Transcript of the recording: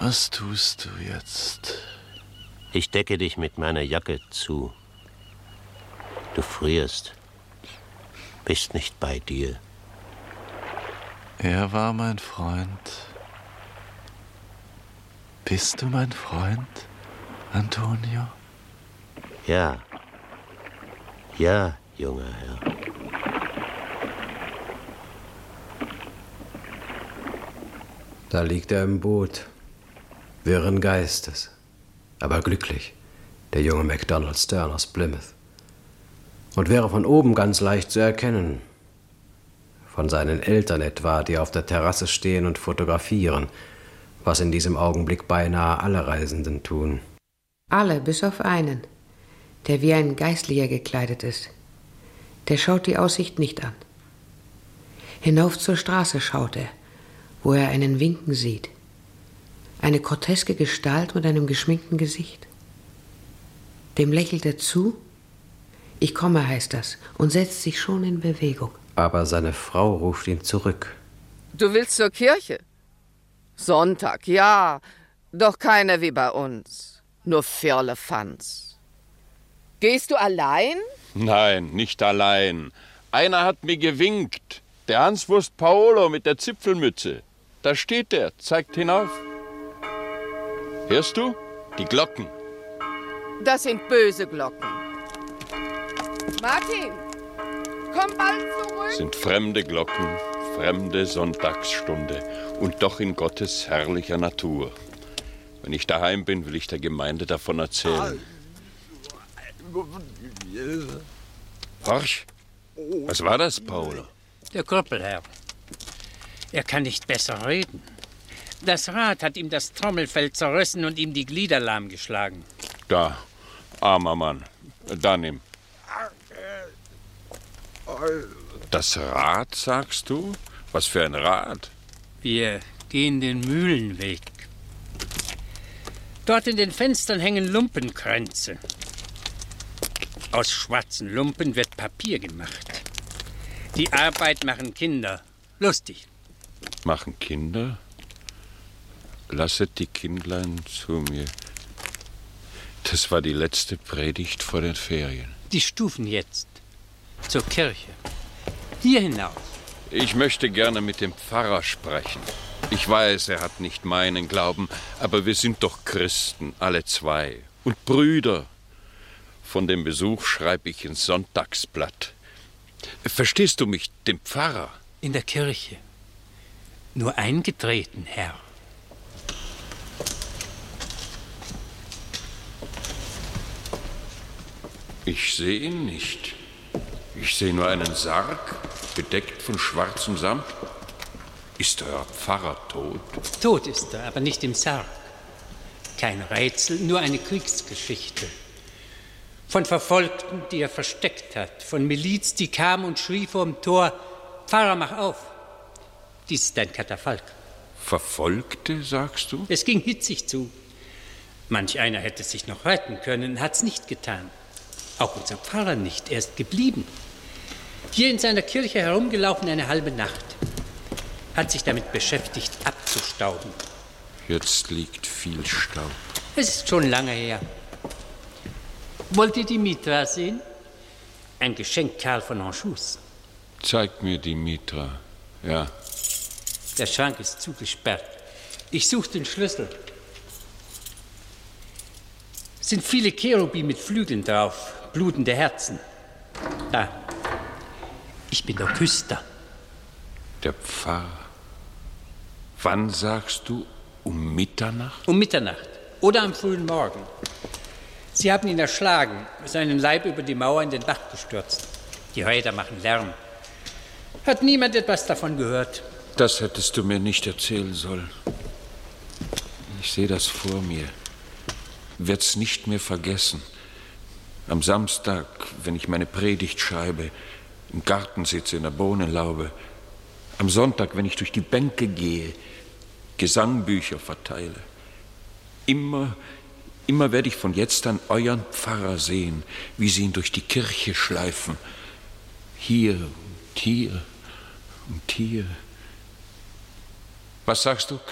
Was tust du jetzt? Ich decke dich mit meiner Jacke zu. Du frierst. Bist nicht bei dir. Er war mein Freund. Bist du mein Freund, Antonio? Ja. Ja, junger Herr. Da liegt er im Boot, wirren Geistes, aber glücklich, der junge MacDonald Stern aus Plymouth. Und wäre von oben ganz leicht zu erkennen. Von seinen Eltern etwa, die auf der Terrasse stehen und fotografieren, was in diesem Augenblick beinahe alle Reisenden tun. Alle, bis auf einen, der wie ein Geistlicher gekleidet ist. Der schaut die Aussicht nicht an. Hinauf zur Straße schaut er, wo er einen winken sieht. Eine groteske Gestalt mit einem geschminkten Gesicht. Dem lächelt er zu. Ich komme, heißt das, und setzt sich schon in Bewegung. Aber seine Frau ruft ihn zurück. Du willst zur Kirche? Sonntag, ja, doch keine wie bei uns. Nur Firlefanz. Gehst du allein? Nein, nicht allein. Einer hat mir gewinkt. Der Hanswurst Paolo mit der Zipfelmütze. Da steht er, zeigt hinauf. Hörst du? Die Glocken. Das sind böse Glocken. Martin, komm bald zurück. Sind fremde Glocken, fremde Sonntagsstunde und doch in Gottes herrlicher Natur. Wenn ich daheim bin, will ich der Gemeinde davon erzählen. Horch, was war das, Paolo? Der Krüppelherr. Er kann nicht besser reden. Das Rad hat ihm das Trommelfell zerrissen und ihm die Glieder lahmgeschlagen. Da, armer Mann. Da nimm. Das Rad, sagst du? Was für ein Rad? Wir gehen den Mühlenweg. Dort in den Fenstern hängen Lumpenkränze. Aus schwarzen Lumpen wird Papier gemacht. Die Arbeit machen Kinder. Lustig. Machen Kinder? Lasset die Kindlein zu mir. Das war die letzte Predigt vor den Ferien. Die Stufen jetzt. Zur Kirche. Hier hinaus. Ich möchte gerne mit dem Pfarrer sprechen. Ich weiß, er hat nicht meinen Glauben, aber wir sind doch Christen, alle zwei. Und Brüder. Von dem Besuch schreibe ich ins Sonntagsblatt. Verstehst du mich, dem Pfarrer? In der Kirche. Nur eingetreten, Herr. Ich sehe ihn nicht. Ich sehe nur einen Sarg, bedeckt von schwarzem Samt. Ist euer Pfarrer tot? Tot ist er, aber nicht im Sarg. Kein Rätsel, nur eine Kriegsgeschichte. Von Verfolgten, die er versteckt hat. Von Miliz, die kam und schrie vorm Tor: Pfarrer, mach auf. Dies ist ein Katafalk. Verfolgte, sagst du? Es ging hitzig zu. Manch einer hätte sich noch retten können, hat's nicht getan. Auch unser Pfarrer nicht, er ist geblieben. Hier in seiner Kirche herumgelaufen eine halbe Nacht. Hat sich damit beschäftigt, abzustauben. Jetzt liegt viel Staub. Es ist schon lange her. Wollt ihr die Mitra sehen? Ein Geschenk Karl von Anjous. Zeig mir die Mitra, ja. Der Schrank ist zugesperrt. Ich suche den Schlüssel. Es sind viele Cherubim mit Flügeln drauf, blutende Herzen. Da. Ich bin der Küster. Der Pfarrer. Wann sagst du? Um Mitternacht? Um Mitternacht oder am frühen Morgen. Sie haben ihn erschlagen, seinen Leib über die Mauer in den Bach gestürzt. Die Räder machen Lärm. Hat niemand etwas davon gehört? Das hättest du mir nicht erzählen sollen. Ich sehe das vor mir. Werd's nicht mehr vergessen. Am Samstag, wenn ich meine Predigt schreibe, im Garten sitze, in der Bohnenlaube. Am Sonntag, wenn ich durch die Bänke gehe, Gesangbücher verteile. Immer werde ich von jetzt an euren Pfarrer sehen, wie sie ihn durch die Kirche schleifen. Hier und hier und hier. Was sagst du,